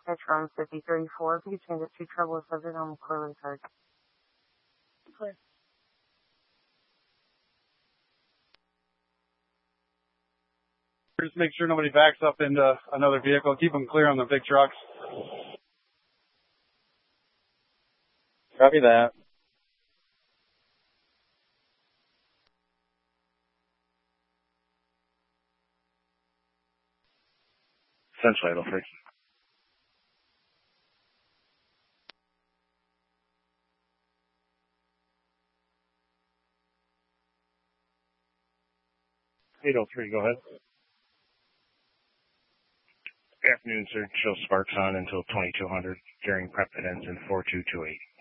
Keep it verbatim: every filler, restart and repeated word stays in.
Metron fifty-three four. If you change it to trouble subject, I'm clearly heard. Clear. Just make sure nobody backs up into another vehicle. Keep them clear on the big trucks. Copy that. Central eight oh three. eight oh three, go ahead. Good afternoon, sir. Show sparks on until twenty-two hundred. During prep that ends in four two two eight.